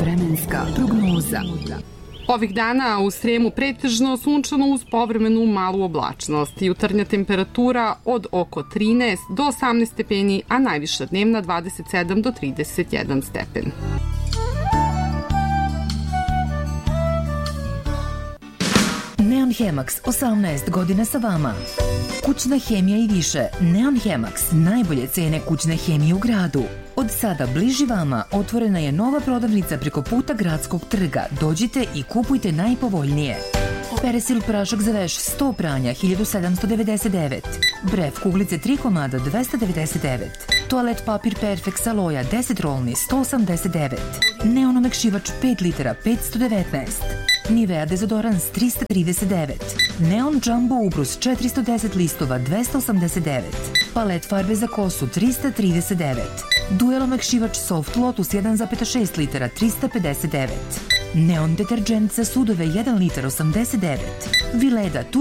Vremenska prognoza. Ovih dana u Sremu pretežno sunčano uz povremenu malu oblačnost. Jutarnja temperatura od oko 13 do 18 stepeni, a najviša dnevna 27 do 31 stepen. Neon Hemax, 18 godina sa vama. Kućna hemija i više. Neon Hemax, najbolje cene kućne hemije u gradu. Od sada bliži vama otvorena je nova prodavnica preko puta Gradskog trga. Dođite i kupujte najpovoljnije. Peresil prašak za veš 100 pranja 1799. Bref kuglice 3 komada 299. Toalet papir Perfect Aloja 10 rolni 189. Neon omekšivač 5 litara 519. Nivea dezodorans 339. Neon Jumbo ubrus 410 listova 289. Palet farbe za kosu 339. Duel omekšivač Soft Lotus 1,6 litara 359. Neon deterđent za sudove 1 litar 89. Vileda